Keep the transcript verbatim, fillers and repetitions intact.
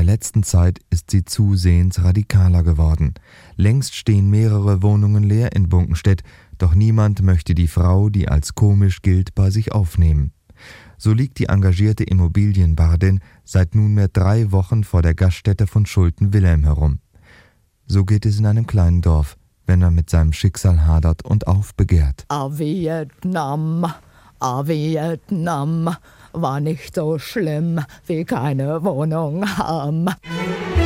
letzten Zeit ist sie zusehends radikaler geworden. Längst stehen mehrere Wohnungen leer in Bunkenstedt, doch niemand möchte die Frau, die als komisch gilt, bei sich aufnehmen. So liegt die engagierte Immobilienbardin seit nunmehr drei Wochen vor der Gaststätte von Schulte-Wilhelm herum. So geht es in einem kleinen Dorf, wenn er mit seinem Schicksal hadert und aufbegehrt. Ah, Vietnam, ah, Vietnam, war nicht so schlimm wie keine Wohnung haben.